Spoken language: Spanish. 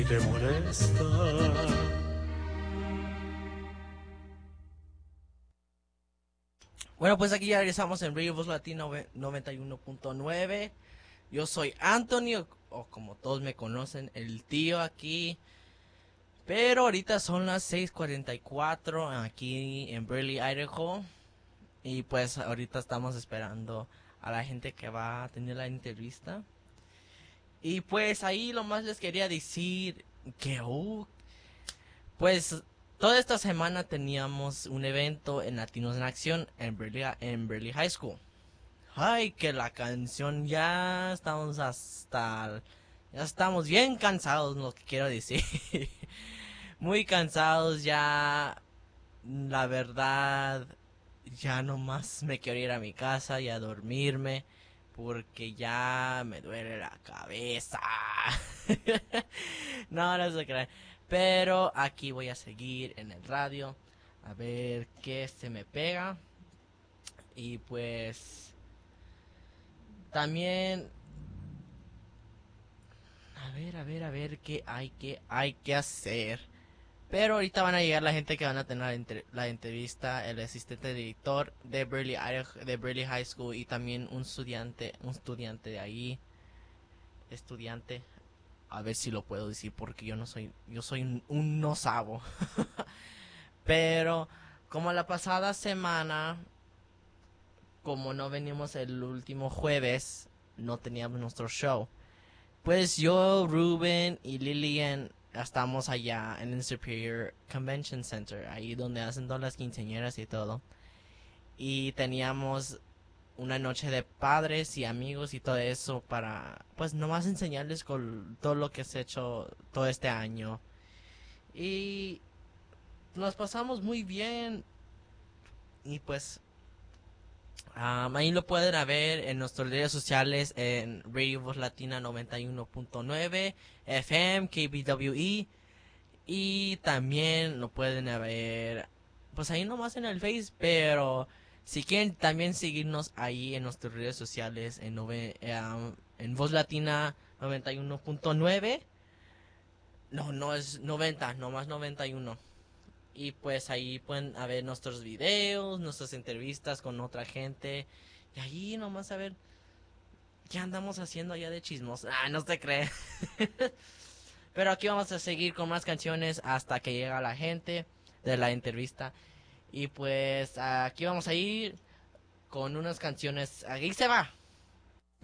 te molesta. Bueno, pues aquí ya regresamos en Radio Voz Latino 91.9. Yo soy Antonio, o como todos me conocen, el tío aquí. Pero ahorita son las 6:44 aquí en Burley, Idaho. Y pues ahorita estamos esperando a la gente que va a tener la entrevista. Y pues ahí lo más les quería decir que, pues toda esta semana teníamos un evento en Latinos en Acción en Burley High School. Ay, que la canción ya estamos ya estamos bien cansados, lo que quiero decir. Muy cansados ya, la verdad, ya nomás me quiero ir a mi casa y a dormirme porque ya me duele la cabeza. No, no se crean. Pero aquí voy a seguir en el radio a ver qué se me pega. Y pues también a ver qué hay que hacer. Pero ahorita van a llegar la gente que van a tener la entrevista, el asistente director de de Burley High School y también un estudiante de ahí, estudiante, a ver si lo puedo decir porque yo soy un no sabo. Pero como la pasada semana, como no venimos el último jueves, no teníamos nuestro show. Pues yo, Ruben y Lillian estamos allá en el Superior Convention Center, ahí donde hacen todas las quinceañeras y todo. Y teníamos una noche de padres y amigos y todo eso para, pues nomás enseñarles con todo lo que has hecho todo este año. Y nos pasamos muy bien y pues ahí lo pueden ver en nuestras redes sociales en Radio Voz Latina 91.9 FM, KBWE. Y también lo pueden ver, pues ahí nomás en el Face. Pero si quieren también seguirnos ahí en nuestras redes sociales en Voz Latina 91.9. No, no es 90, nomás 91. Y pues ahí pueden ver nuestros videos, nuestras entrevistas con otra gente. Y ahí nomás a ver qué andamos haciendo allá de chismos. Ah, no se cree. Pero aquí vamos a seguir con más canciones hasta que llega la gente de la entrevista. Y pues aquí vamos a ir con unas canciones. Aquí se va.